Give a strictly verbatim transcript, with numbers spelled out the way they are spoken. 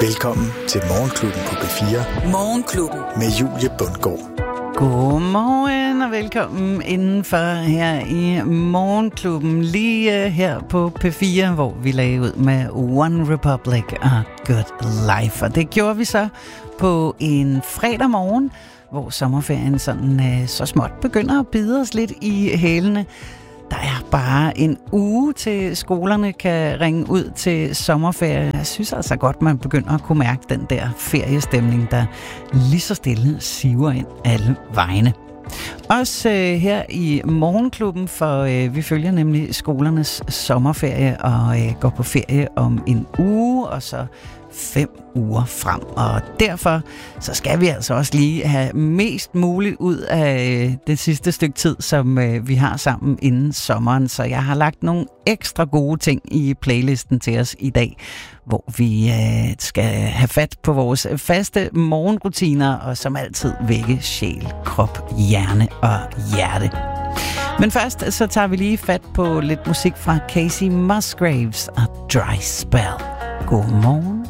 Velkommen til Morgenklubben på P fire. Morgenklubben. Med Julie Bundgaard. Godmorgen og velkommen indenfor her i Morgenklubben. Lige her på P fire, hvor vi lagde ud med One Republic og Good Life. Og det gjorde vi så på en fredag morgen, hvor sommerferien sådan så småt begynder at bide os lidt i hælene. Der er bare en uge til skolerne kan ringe ud til sommerferie. Jeg synes altså godt, man begynder at kunne mærke den der feriestemning, der lige så stille siver ind alle vegne. Også øh, her i Morgenklubben, for øh, vi følger nemlig skolernes sommerferie og øh, går på ferie om en uge, og så fem uger frem. Og derfor så skal vi altså også lige have mest muligt ud af øh, det sidste stykke tid, som øh, vi har sammen inden sommeren. Så jeg har lagt nogle ekstra gode ting i playlisten til os i dag, hvor vi øh, skal have fat på vores faste morgenrutiner, og som altid vække sjæl, krop, hjerne og hjerte. Men først så tager vi lige fat på lidt musik fra Kacey Musgraves og Dry Spell. God morgen.